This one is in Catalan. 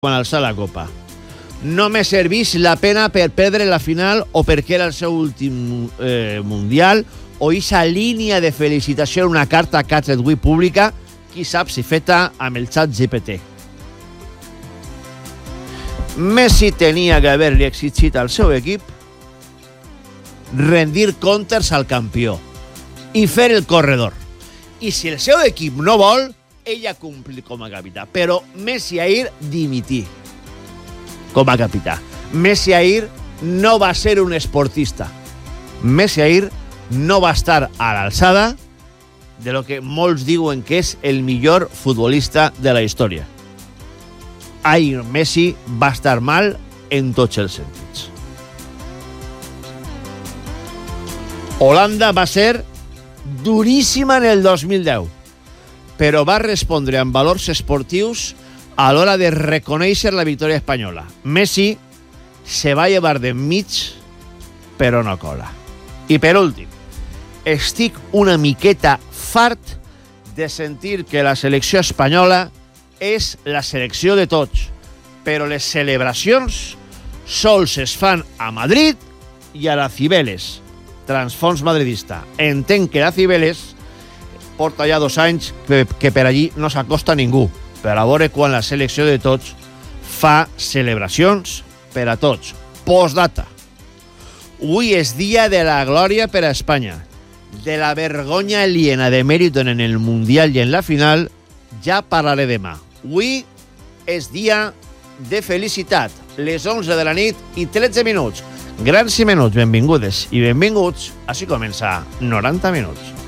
quan alçar la copa. No me serveix la pena per perdre la final o perquè era el seu últim mundial o ixa línia de felicitació en una carta a Catredway pública, qui sap si feta amb el xat GPT. Messi tenia que haver-li exigit al seu equip rendir comptes al campió i fer el corredor. I si el seu equip no vol, ella complir com a capità. Però Messi ahir dimití com a capità. Messi ahir no va ser un esportista. Messi ahir no va estar a l'alçada de lo que molts diuen que és el millor futbolista de la història. Ahir Messi va estar mal en tots els sentits. Holanda va ser duríssima en el 2010, però va respondre amb valors esportius a l'hora de reconèixer la victòria espanyola. Messi se va llevar d'enmig, però no cola. I per últim, estic una miqueta fart de sentir que la selecció espanyola és la selecció de tots, però les celebracions sols es fan a Madrid i a la Cibeles, transfons madridista. Entenc que la Cibeles porta ja 2 anys que per allí no s'acosta ningú, per a veure quan la selecció de tots fa celebracions per a tots. Postdata. Avui és dia de la glòria per a Espanya. De la vergonya aliena de Meriton en el Mundial i en la final ja parlaré demà. Avui és dia de felicitat. Les 11 de la nit i 13 minuts. Grans i menuts, benvingudes i benvinguts. Així comença 90 minuts.